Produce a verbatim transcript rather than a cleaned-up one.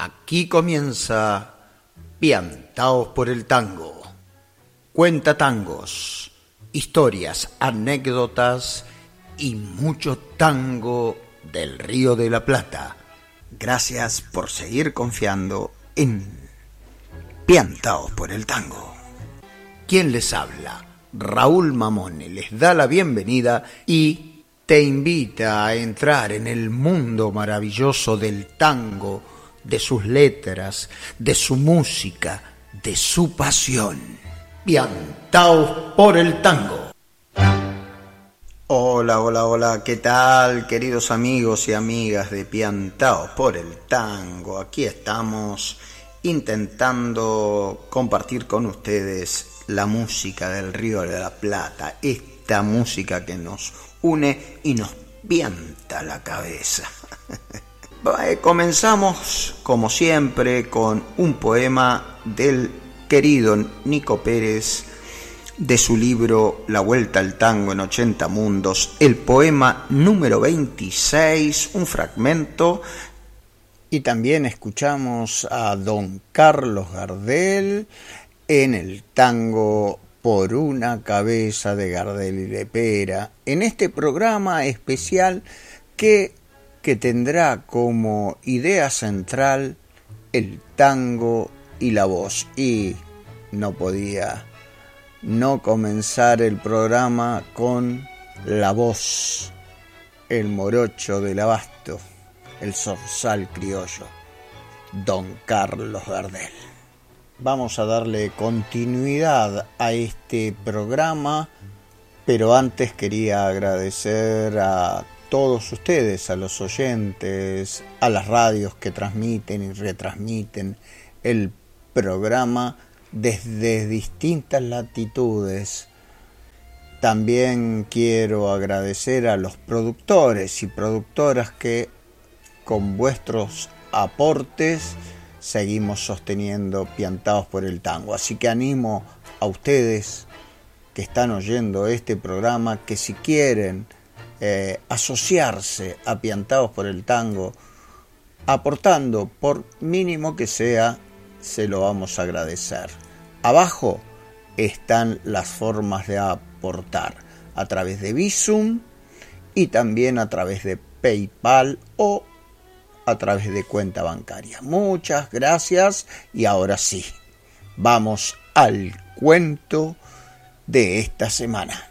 Aquí comienza Piantaos por el Tango. Cuenta tangos, historias, anécdotas y mucho tango del Río de la Plata. Gracias por seguir confiando en Piantaos por el Tango. ¿Quién les habla? Raúl Mamone les da la bienvenida y te invita a entrar en el mundo maravilloso del tango, de sus letras, de su música, de su pasión. Piantaos por el Tango. Hola, hola, hola, ¿qué tal, queridos amigos y amigas de Piantaos por el Tango? Aquí estamos intentando compartir con ustedes la música del Río de la Plata, esta música que nos une y nos pianta la cabeza. Comenzamos, como siempre, con un poema del querido Nico Pérez, de su libro La Vuelta al Tango en ochenta mundos, el poema número veintiséis, un fragmento. Y también escuchamos a don Carlos Gardel en el tango Por una cabeza de Gardel y Lepera, en este programa especial que, que tendrá como idea central el tango y la voz. Y no podía no comenzar el programa con la voz, el morocho del abasto, el zorzal criollo, don Carlos Gardel. Vamos a darle continuidad a este programa, pero antes quería agradecer a todos ustedes, a los oyentes, a las radios que transmiten y retransmiten el programa desde distintas latitudes. También quiero agradecer a los productores y productoras que con vuestros aportes seguimos sosteniendo Piantaos por el Tango. Así que animo a ustedes que están oyendo este programa que si quieren eh, asociarse a Piantaos por el Tango, aportando por mínimo que sea, se lo vamos a agradecer. Abajo están las formas de aportar, a través de Bizum y también a través de PayPal o a través de cuenta bancaria. Muchas gracias y ahora sí, vamos al cuento de esta semana.